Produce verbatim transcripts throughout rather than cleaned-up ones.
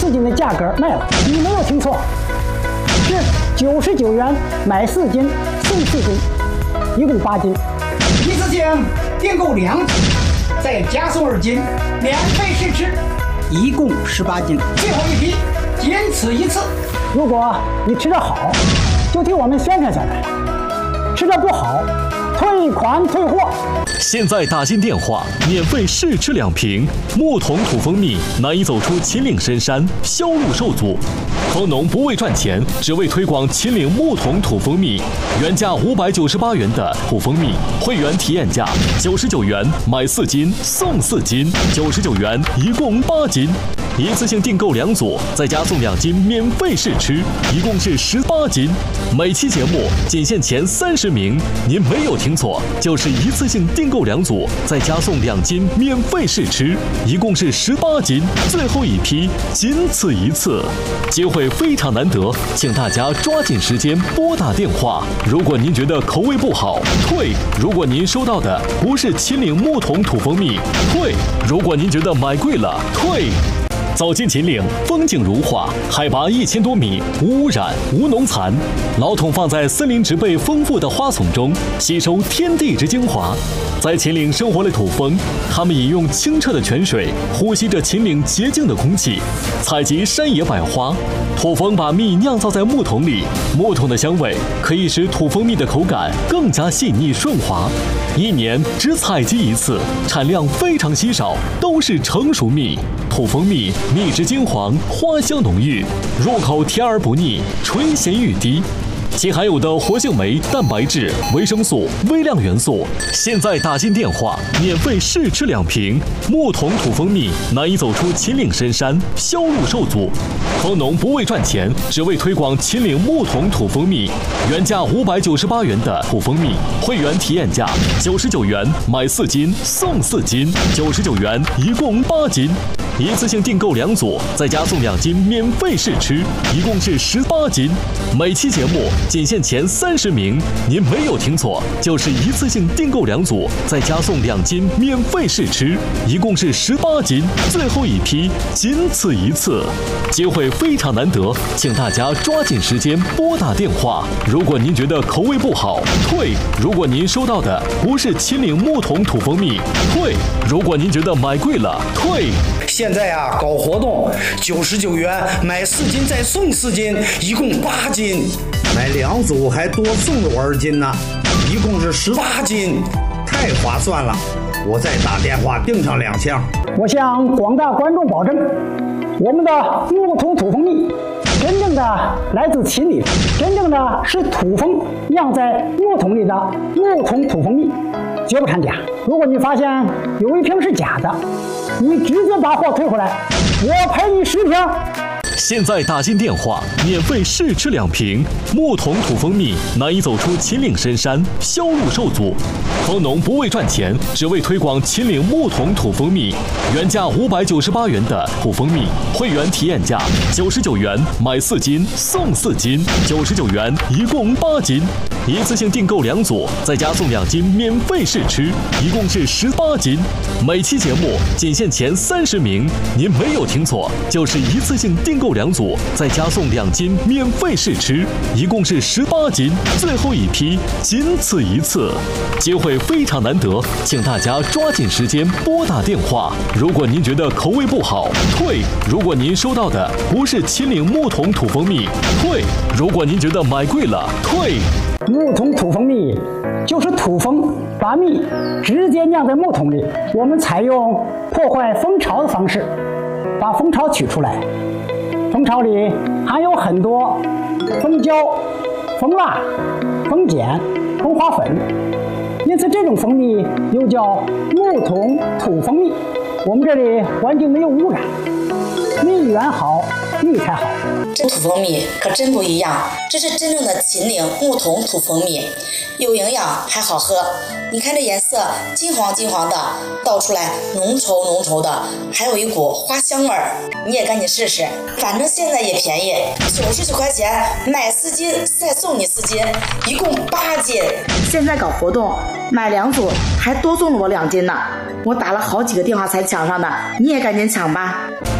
四斤的价格卖了，你没有听错，是九十九元买四斤送四斤，一共八斤。 一次性订购两斤，再加送二斤，免费试吃，一共十八斤。最后一批，仅此一次。 如果你吃得好，就替我们宣传宣传；吃得不好，退款退货。 现在打进电话，免费试吃两瓶木桶土蜂蜜，难以走出秦岭深山，销路受阻。蜂农不为赚钱，只为推广秦岭木桶土蜂蜜。原价五百九十八元的土蜂蜜，会员体验价九十九元买四斤送四斤，九十九元一共八斤。一次性订购两组，再加送两斤免费试吃，一共是十八斤。每期节目仅限前三十名，您没有听错，就是一次性订购两组，再加送两斤免费试吃，一共是十八斤。最后一批，仅此一次，机会非常难得，请大家抓紧时间拨打电话。如果您觉得口味不好，退；如果您收到的不是秦岭木桶土蜂蜜，退；如果您觉得买贵了，退。走进秦岭，风景如画，海拔一千多米，无污染，无农残。老桶放在森林植被丰富的花丛中，吸收天地之精华。在秦岭生活的土蜂，它们饮用清澈的泉水，呼吸着秦岭洁净的空气，采集山野百花。土蜂把蜜酿造在木桶里，木桶的香味可以使土蜂蜜的口感更加细腻顺滑。一年只采集一次，产量非常稀少，都是成熟蜜。土蜂蜜蜜质金黄，花香浓郁，入口甜而不腻，醇咸欲滴。其含有的活性酶、蛋白质、维生素、微量元素，现在打进电话，免费试吃两瓶。木桶土蜂蜜难以走出秦岭深山，销路受阻。蜂农不为赚钱，只为推广秦岭木桶土蜂蜜。原价五百九十八元的土蜂蜜，会员体验价九十九元买四斤送四斤，九十九元一共八斤。一次性订购两组，再加送两斤免费试吃，一共是十八斤。每期节目仅限前三十名，您没有听错，就是一次性订购两组，再加送两斤免费试吃，一共是十八斤。最后一批，仅此一次，机会非常难得，请大家抓紧时间拨打电话。如果您觉得口味不好，退；如果您收到的不是秦岭木桶土蜂蜜，退；如果您觉得买贵了，退。 现在啊，搞活动，九十九元买四斤再送四斤，一共八斤。买两组还多送我二斤呢，一共是十八斤，太划算了！我再打电话订上两箱。 我向广大观众保证，我们的木桶土蜂蜜真正的来自秦岭，真正的是土蜂酿在木桶里的木桶土蜂蜜，绝不掺假。如果你发现有一瓶是假的，你直接把货退回来，我赔你十瓶。 现在打进电话，免费试吃两瓶木桶土蜂蜜，难以走出秦岭深山，销路受阻。蜂农不为赚钱，只为推广秦岭木桶土蜂蜜。原价五百九十八元的土蜂蜜，会员体验价九十九元买四斤送四斤，九十九元一共八斤。一次性订购两组，再加送两斤免费试吃，一共是十八斤。每期节目仅限前三十名，您没有听错，就是一次性订购两组，再加送两斤免费试吃，一共是十八斤。最后一批，仅此一次，机会非常难得，请大家抓紧时间拨打电话。如果您觉得口味不好，退；如果您收到的不是秦岭木桶土蜂蜜，退；如果您觉得买贵了，退。 木桶土蜂蜜就是土蜂把蜜直接酿在木桶里，我们采用破坏蜂巢的方式把蜂巢取出来。蜂巢里含有很多蜂胶、蜂蜡、蜂碱、蜂花粉，因此这种蜂蜜又叫木桶土蜂蜜。我们这里环境没有污染，蜜源好，蜜才好。 这土蜂蜜可真不一样，这是真正的秦岭木桶土蜂蜜，有营养还好喝。你看这颜色金黄金黄的，倒出来浓稠浓稠的，还有一股花香味儿。你也赶紧试试，反正现在也便宜，九十九块钱买四斤再送你四斤，一共八斤。 现在搞活动，买两组还多送了我两斤呢，我打了好几个电话才抢上的，你也赶紧抢吧。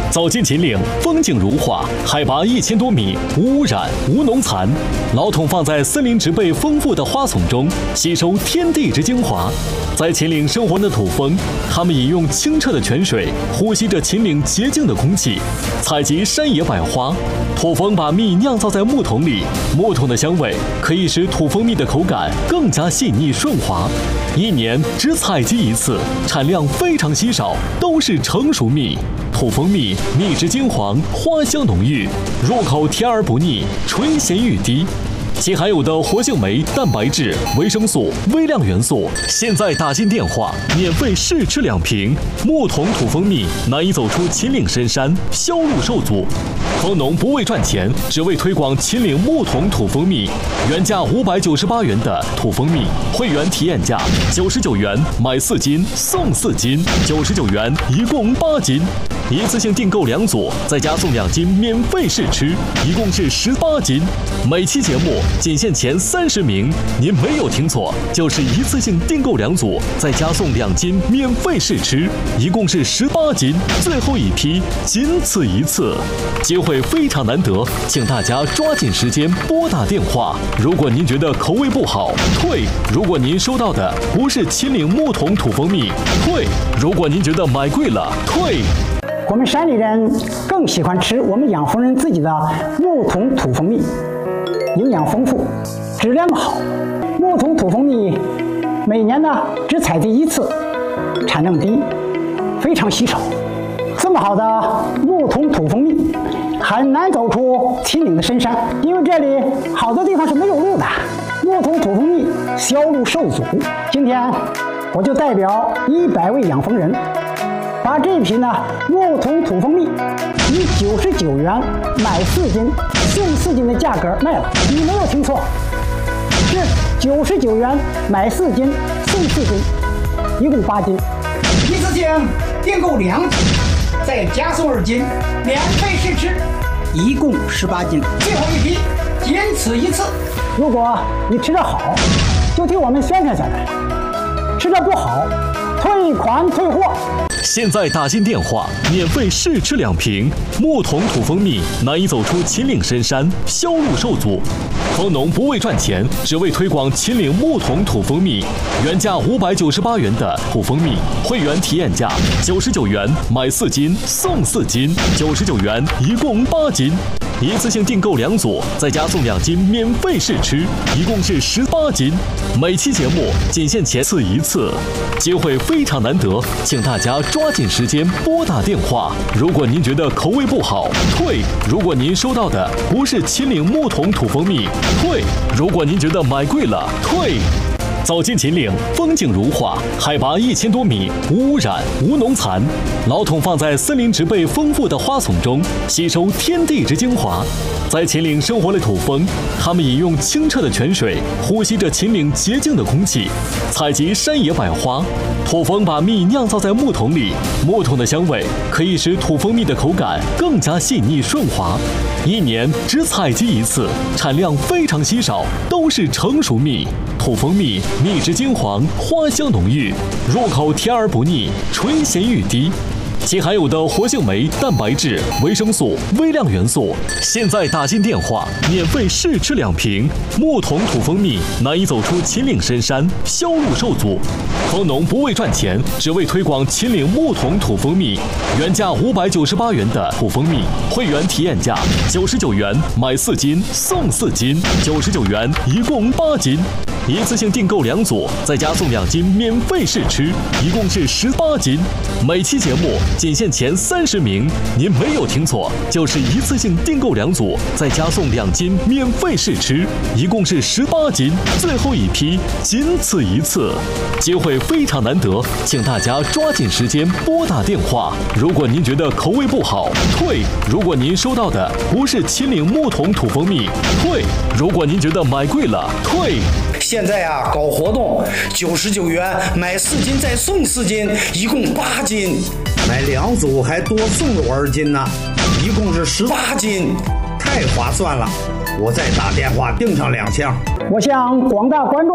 走进秦岭，风景如画，海拔一千多米，无污染、无农残。老桶放在森林植被丰富的花丛中，吸收天地之精华。在秦岭生活的土蜂，它们饮用清澈的泉水，呼吸着秦岭洁净的空气，采集山野百花。土蜂把蜜酿造在木桶里，木桶的香味可以使土蜂蜜的口感更加细腻顺滑。一年只采集一次，产量非常稀少，都是成熟蜜。土蜂蜜蜜质金黄，花香浓郁，入口甜而不腻，醇咸欲滴。其含有的活性酶、蛋白质、维生素、微量元素，现在打进电话免费试吃两瓶。木桶土蜂蜜难以走出秦岭深山，销路受阻。蜂农不为赚钱，只为推广秦岭木桶土蜂蜜。原价五百九十八元的土蜂蜜，会员体验价九十九元买四斤送四斤，九十九元一共八斤。一次性订购两组，再加送两斤免费试吃，一共是十八斤。每期节目仅限前三十名，您没有听错，就是一次性订购两组，再加送两斤免费试吃，一共是十八斤。最后一批，仅此一次，机会非常难得，请大家抓紧时间拨打电话。如果您觉得口味不好，退；如果您收到的不是秦岭木桶土蜂蜜，退；如果您觉得买贵了，退。 我们山里人更喜欢吃我们养蜂人自己的木桶土蜂蜜，营养丰富，质量好。木桶土蜂蜜每年呢只采集一次，产量低，非常稀少。这么好的木桶土蜂蜜很难走出秦岭的深山，因为这里好多地方是没有路的，木桶土蜂蜜销路受阻。今天我就代表一百位养蜂人，把这批呢木桶土蜂蜜以九十九元买四斤送四斤的价格卖了。你没有听错，是九十九元买四斤送四斤，一共八斤。一次性订购两斤，再加送二斤，免费试吃，一共十八斤。最后一批，仅此一次。如果你吃得好，就替我们宣传下来；吃得不好，退款退货。 现在打进电话免费试吃两瓶。木桶土蜂蜜难以走出秦岭深山，销路受阻。蜂农不为赚钱，只为推广秦岭木桶土蜂蜜。原价五百九十八元的土蜂蜜，会员体验价九十九元买四斤送四斤，九十九元一共八斤。一次性订购两组，再加送两斤免费试吃，一共是十八斤。每期节目仅限前次一次，机会非常难得，请大家抓紧时间拨打电话。如果您觉得口味不好，退；如果您收到的不是秦岭木桶土蜂蜜，退；如果您觉得买贵了，退。走进秦岭，风景如画，海拔一千多米，无污染、无农残。老桶放在森林植被丰富的花丛中，吸收天地之精华。在秦岭生活的土蜂，它们饮用清澈的泉水，呼吸着秦岭洁净的空气，采集山野百花。土蜂把蜜酿造在木桶里，木桶的香味可以使土蜂蜜的口感更加细腻顺滑。一年只采集一次，产量非常稀少，都是成熟蜜。土蜂蜜蜜质金黄，花香浓郁，入口甜而不腻，醇咸欲滴。其含有的活性酶、蛋白质、维生素、微量元素，现在打进电话免费试吃两瓶。木桶土蜂蜜难以走出秦岭深山，销路受阻。蜂农不为赚钱，只为推广秦岭木桶土蜂蜜。原价五百九十八元的土蜂蜜，会员体验价九十九元买四斤送四斤，九十九元一共八斤。一次性订购两组，再加送两斤免费试吃，一共是十八斤。每期节目仅限前三十名，您没有听错，就是一次性订购两组，再加送两斤免费试吃，一共是十八斤。最后一批，仅此一次，机会非常难得，请大家抓紧时间拨打电话。如果您觉得口味不好，退；如果您收到的不是秦岭木桶土蜂蜜，退；如果您觉得买贵了，退。 现在啊，搞活动，九十九元买四斤再送四斤，一共八斤。买两组还多送我二斤呢，一共是十八斤，太划算了。我再打电话订上两箱。 我向广大观众